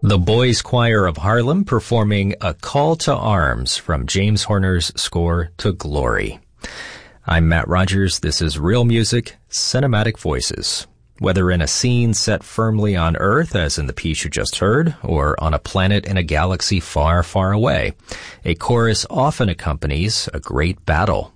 The Boys Choir of Harlem performing A Call to Arms from James Horner's score to Glory. I'm Matt Rogers. This is Real Music, Cinematic Voices. Whether in a scene set firmly on Earth, as in the piece you just heard, or on a planet in a galaxy far, far away, a chorus often accompanies a great battle.